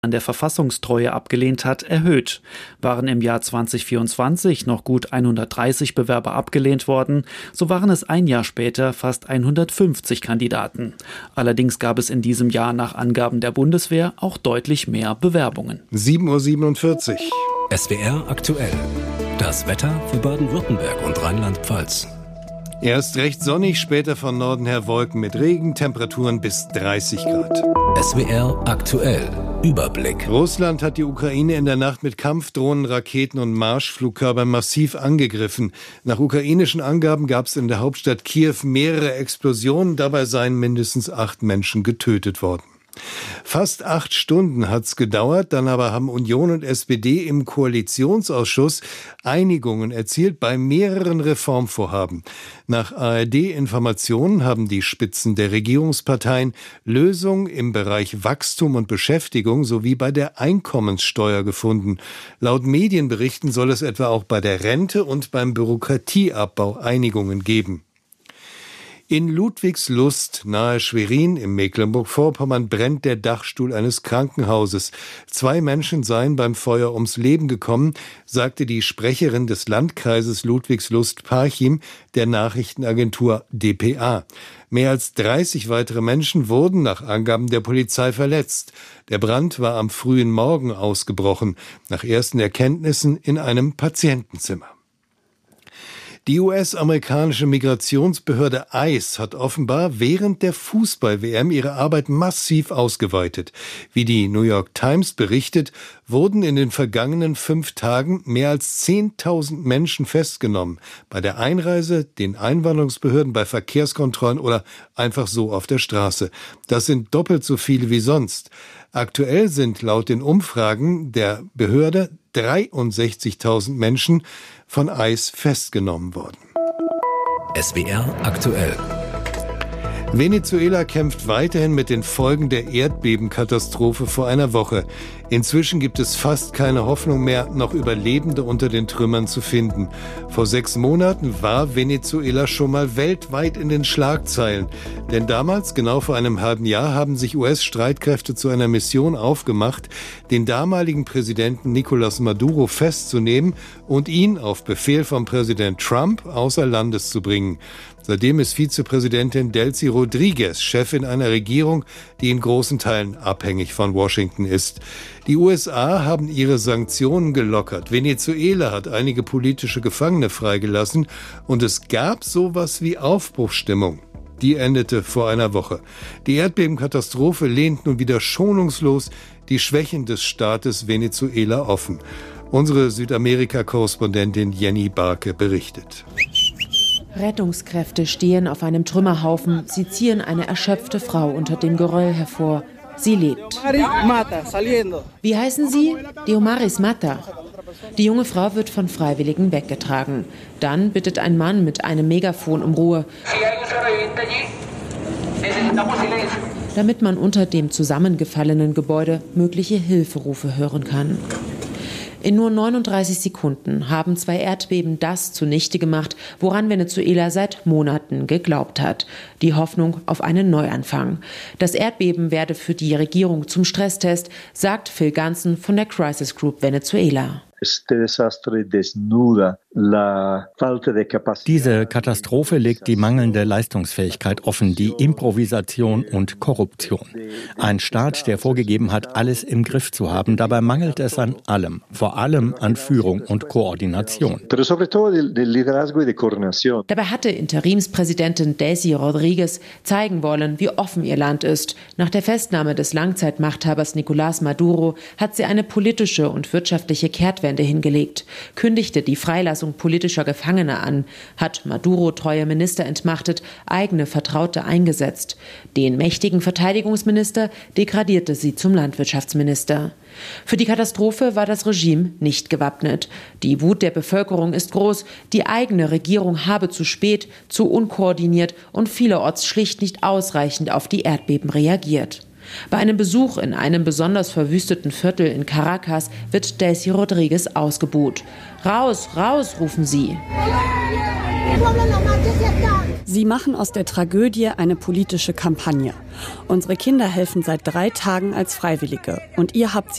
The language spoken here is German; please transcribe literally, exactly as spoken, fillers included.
an der Verfassungstreue abgelehnt hat, erhöht. Waren im Jahr zweitausendvierundzwanzig noch gut hundertdreißig Bewerber abgelehnt worden, so waren es ein Jahr später fast hundertfünfzig Kandidaten. Allerdings gab es in diesem Jahr nach Angaben der Bundeswehr auch deutlich mehr Bewerbungen. sieben Uhr siebenundvierzig. S W R aktuell. Das Wetter für Baden-Württemberg und Rheinland-Pfalz. Erst recht sonnig, später von Norden her Wolken mit Regen, Temperaturen bis dreißig Grad. S W R aktuell. Überblick. Russland hat die Ukraine in der Nacht mit Kampfdrohnen, Raketen und Marschflugkörpern massiv angegriffen. Nach ukrainischen Angaben gab es in der Hauptstadt Kiew mehrere Explosionen. Dabei seien mindestens acht Menschen getötet worden. Fast acht Stunden hat's gedauert, dann aber haben Union und S P D im Koalitionsausschuss Einigungen erzielt bei mehreren Reformvorhaben. Nach A R D-Informationen haben die Spitzen der Regierungsparteien Lösungen im Bereich Wachstum und Beschäftigung sowie bei der Einkommenssteuer gefunden. Laut Medienberichten soll es etwa auch bei der Rente und beim Bürokratieabbau Einigungen geben. In Ludwigslust nahe Schwerin im Mecklenburg-Vorpommern brennt der Dachstuhl eines Krankenhauses. Zwei Menschen seien beim Feuer ums Leben gekommen, sagte die Sprecherin des Landkreises Ludwigslust-Parchim der Nachrichtenagentur D P A. Mehr als dreißig weitere Menschen wurden nach Angaben der Polizei verletzt. Der Brand war am frühen Morgen ausgebrochen, nach ersten Erkenntnissen in einem Patientenzimmer. Die U S-amerikanische Migrationsbehörde ICE hat offenbar während der Fußball-W M ihre Arbeit massiv ausgeweitet. Wie die New York Times berichtet, wurden in den vergangenen fünf Tagen mehr als zehntausend Menschen festgenommen. Bei der Einreise, den Einwanderungsbehörden, bei Verkehrskontrollen oder einfach so auf der Straße. Das sind doppelt so viele wie sonst. Aktuell sind laut den Umfragen der Behörde dreiundsechzigtausend Menschen von ICE festgenommen worden. S W R aktuell. Venezuela kämpft weiterhin mit den Folgen der Erdbebenkatastrophe vor einer Woche. Inzwischen gibt es fast keine Hoffnung mehr, noch Überlebende unter den Trümmern zu finden. Vor sechs Monaten war Venezuela schon mal weltweit in den Schlagzeilen. Denn damals, genau vor einem halben Jahr, haben sich U S-Streitkräfte zu einer Mission aufgemacht, den damaligen Präsidenten Nicolás Maduro festzunehmen und ihn auf Befehl von Präsident Trump außer Landes zu bringen. Seitdem ist Vizepräsidentin Delcy Rodriguez Chefin einer Regierung, die in großen Teilen abhängig von Washington ist. Die U S A haben ihre Sanktionen gelockert. Venezuela hat einige politische Gefangene freigelassen und es gab sowas wie Aufbruchsstimmung. Die endete vor einer Woche. Die Erdbebenkatastrophe lehnt nun wieder schonungslos die Schwächen des Staates Venezuela offen. Unsere Südamerika-Korrespondentin Jenny Barke berichtet. Rettungskräfte stehen auf einem Trümmerhaufen. Sie ziehen eine erschöpfte Frau unter dem Geröll hervor. Sie lebt. Wie heißen Sie? Diomaris Mata. Die junge Frau wird von Freiwilligen weggetragen. Dann bittet ein Mann mit einem Megafon um Ruhe, damit man unter dem zusammengefallenen Gebäude mögliche Hilferufe hören kann. In nur neununddreißig Sekunden haben zwei Erdbeben das zunichte gemacht, woran Venezuela seit Monaten geglaubt hat. Die Hoffnung auf einen Neuanfang. Das Erdbeben werde für die Regierung zum Stresstest, sagt Phil Ganzen von der Crisis Group Venezuela. Diese Katastrophe legt die mangelnde Leistungsfähigkeit offen, die Improvisation und Korruption. Ein Staat, der vorgegeben hat, alles im Griff zu haben, dabei mangelt es an allem, vor allem an Führung und Koordination. Dabei hatte Interimspräsidentin Delcy Rodriguez zeigen wollen, wie offen ihr Land ist. Nach der Festnahme des Langzeitmachthabers Nicolás Maduro hat sie eine politische und wirtschaftliche Kehrtwende hingelegt, kündigte die Freilassung politischer Gefangener an, hat Maduro treue Minister entmachtet, eigene Vertraute eingesetzt. Den mächtigen Verteidigungsminister degradierte sie zum Landwirtschaftsminister. Für die Katastrophe war das Regime nicht gewappnet. Die Wut der Bevölkerung ist groß, die eigene Regierung habe zu spät, zu unkoordiniert und vielerorts schlicht nicht ausreichend auf die Erdbeben reagiert. Bei einem Besuch in einem besonders verwüsteten Viertel in Caracas wird Delcy Rodriguez ausgebuht. Raus, raus, rufen sie. Sie machen aus der Tragödie eine politische Kampagne. Unsere Kinder helfen seit drei Tagen als Freiwillige und ihr habt sie